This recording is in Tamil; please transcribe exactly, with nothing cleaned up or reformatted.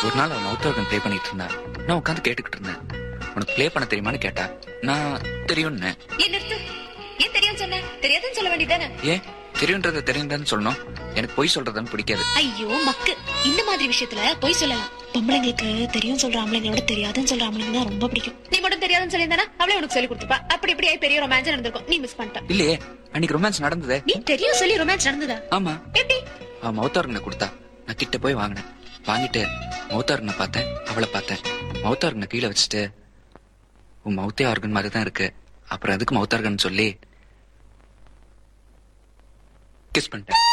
ஒரு நாள் அவன் மவுத் ஆர்கன் ப்ளே பண்ணிட்டு இருந்தா. நான் உட்காந்து கேட்டுக்கிட்டு இருந்தேன். உனக்கு ப்ளே பண்ண தெரியுமான்னு கேட்டா. நான் தெரியும்னு. ஏன் நிறுத்து? ஏன் தெரியும் சொன்ன? தெரியாதுன்னு சொல்ல வேண்டியதானே? ஏன் தெரியுன்றத தெரியுதான்னு சொல்லணும்? எனக்கு பொய் சொல்றதுன்னு பிடிக்காது. ஐயோ மக்கு, இந்த மாதிரி விஷயத்துல பொய் சொல்லலாம். பொம்பளைங்களுக்கு தெரியும் சொல்ற ஆம்பளைங்களோட தெரியாதுன்னு சொல்ற ஆம்பளைங்க தான் ரொம்ப பிடிக்கும். நீ மட்டும் தெரியாதுன்னு சொல்லியிருந்தானா அவளே உனக்கு சொல்லி கொடுத்துப்பா. அப்படி இப்படி ஆயி பெரிய ரொமான்ஸ் நடந்திருக்கும். நீ மிஸ் பண்ணிட்ட. இல்லையே, அன்னைக்கு ரொமான்ஸ் நடந்ததே. நீ தெரியும் சொல்லி ரொமான்ஸ் நடந்ததா? ஆமா. எப்படி? அவன் மவுத் ஆர்கனை கொடுத்தா. நான் கிட்ட போய் வாங்கினேன். வாங்கிட்டு மவுத் ஆர்கனை பார்த்தேன், அவளை பார்த்தேன். மவுத் ஆர்கனை கீழே வச்சுட்டு, உன் மவுத்தே ஆர்கன் மாதிரி தான் இருக்கு, அப்புறம் அதுக்கு மவுத் ஆர்கன் சொல்லி கிஸ் பண்ணிட்டேன்.